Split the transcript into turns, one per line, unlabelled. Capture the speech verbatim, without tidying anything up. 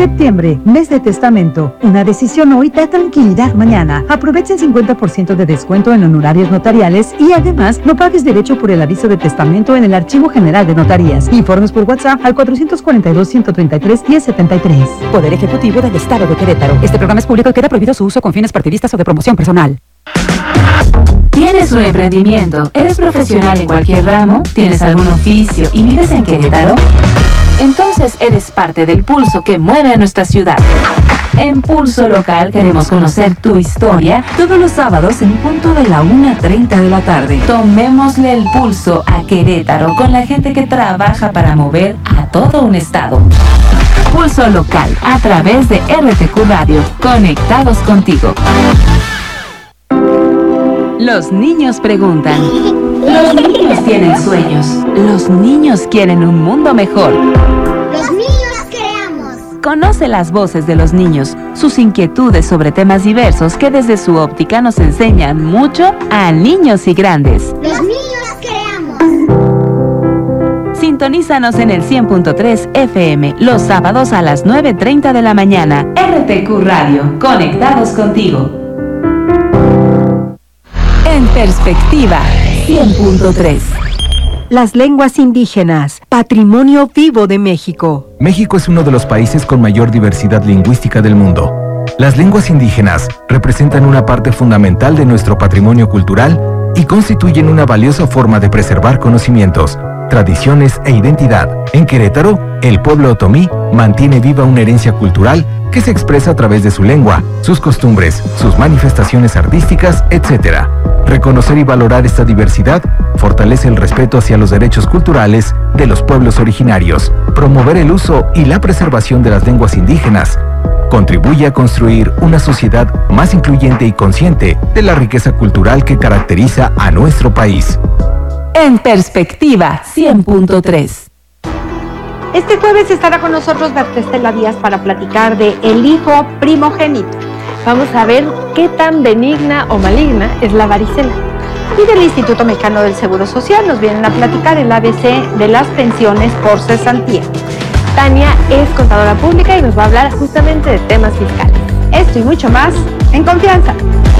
Septiembre, mes de testamento. Una decisión hoy da tranquilidad mañana. Aprovecha el cincuenta por ciento de descuento en honorarios notariales y además no pagues derecho por el aviso de testamento en el Archivo General de Notarías. Informes por WhatsApp al cuatrocientos cuarenta y dos, ciento treinta y tres, diez setenta y tres. Poder Ejecutivo del Estado de Querétaro. Este programa es público y queda prohibido su uso con fines partidistas o de promoción personal.
¿Tienes un emprendimiento? ¿Eres profesional en cualquier ramo? ¿Tienes algún oficio y vives en Querétaro? Entonces eres parte del pulso que mueve a nuestra ciudad. En Pulso Local queremos conocer tu historia todos los sábados en punto de la una treinta de la tarde. Tomémosle el pulso a Querétaro con la gente que trabaja para mover a todo un estado. Pulso Local a través de R T Q Radio. Conectados contigo. Los niños preguntan. Los niños tienen sueños. Los niños quieren un mundo mejor.
Los niños creamos.
Conoce las voces de los niños, sus inquietudes sobre temas diversos que desde su óptica nos enseñan mucho a niños y grandes.
Los niños creamos.
Sintonízanos en el cien punto tres F M los sábados a las nueve treinta de la mañana. R T Q Radio, conectados contigo. En perspectiva, cien punto tres.
Las lenguas indígenas, patrimonio vivo de México.
México es uno de los países con mayor diversidad lingüística del mundo. Las lenguas indígenas representan una parte fundamental de nuestro patrimonio cultural y constituyen una valiosa forma de preservar conocimientos, tradiciones e identidad. En Querétaro, el pueblo otomí mantiene viva una herencia cultural que se expresa a través de su lengua, sus costumbres, sus manifestaciones artísticas, etcétera. Reconocer y valorar esta diversidad fortalece el respeto hacia los derechos culturales de los pueblos originarios. Promover el uso y la preservación de las lenguas indígenas contribuye a construir una sociedad más incluyente y consciente de la riqueza cultural que caracteriza a nuestro país.
En perspectiva, cien punto tres.
Este jueves estará con nosotros Bertestela Díaz para platicar de el hijo primogénito. Vamos a ver qué tan benigna o maligna es la varicela. Y del Instituto Mexicano del Seguro Social nos vienen a platicar el A B C de las pensiones por cesantía. Tania es contadora pública y nos va a hablar justamente de temas fiscales. Esto y mucho más en Confianza.